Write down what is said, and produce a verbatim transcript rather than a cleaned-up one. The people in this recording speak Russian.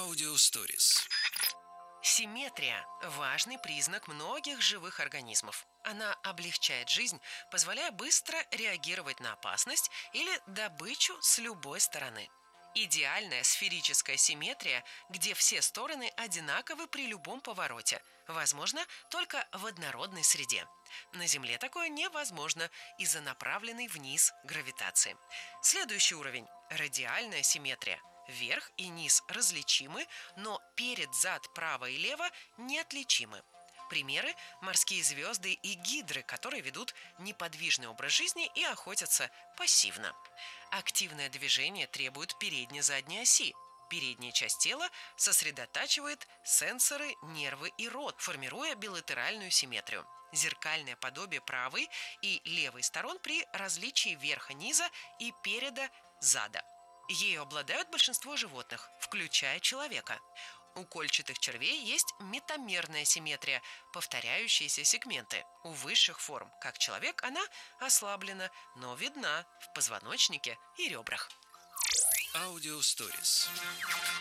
Аудиосторис. Симметрия – важный признак многих живых организмов. Она облегчает жизнь, позволяя быстро реагировать на опасность или добычу с любой стороны. Идеальная сферическая симметрия, где все стороны одинаковы при любом повороте, возможно только в однородной среде. На Земле такое невозможно из-за направленной вниз гравитации. Следующий уровень – радиальная симметрия. Верх и низ различимы, но перед, зад, право и лево неотличимы. Примеры – морские звезды и гидры, которые ведут неподвижный образ жизни и охотятся пассивно. Активное движение требует передней-задней оси. Передняя часть тела сосредотачивает сенсоры, нервы и рот, формируя билатеральную симметрию. Зеркальное подобие правой и левой сторон при различии верха-низа и переда-зада. Ею обладают большинство животных, включая человека. У кольчатых червей есть метамерная симметрия, повторяющиеся сегменты. У высших форм, как человек, она ослаблена, но видна в позвоночнике и ребрах. Аудиосторис.